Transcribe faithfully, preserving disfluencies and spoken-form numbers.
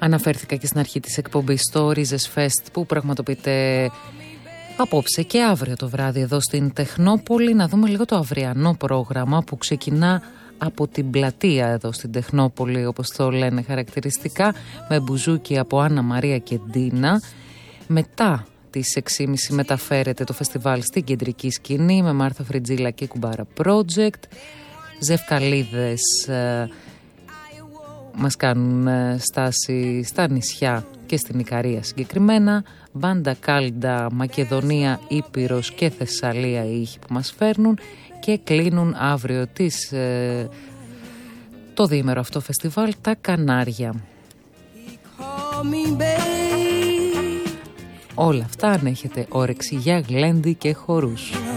Αναφέρθηκα και στην αρχή της εκπομπής στο Ρίζες Fest που πραγματοποιείται απόψε και αύριο το βράδυ εδώ στην Τεχνόπολη. Να δούμε λίγο το αυριανό πρόγραμμα που ξεκινά από την πλατεία εδώ στην Τεχνόπολη, όπως το λένε χαρακτηριστικά, με μπουζούκι από Άννα Μαρία και Ντίνα. Μετά τις έξι και μισή μεταφέρεται το φεστιβάλ στην κεντρική σκηνή με Μάρθα Φριτζίλα και Κουμπάρα Project. Ζευκαλίδες ε, μας κάνουν ε, στάση στα νησιά και στην Ικαρία συγκεκριμένα. Μπάντα Κάλντα, Μακεδονία, Ήπειρος και Θεσσαλία οι ήχοι που μας φέρνουν. Και κλείνουν αύριο τις, ε, το διήμερο αυτό φεστιβάλ τα Κανάρια. Όλα αυτά αν έχετε όρεξη για γλέντι και χορούς.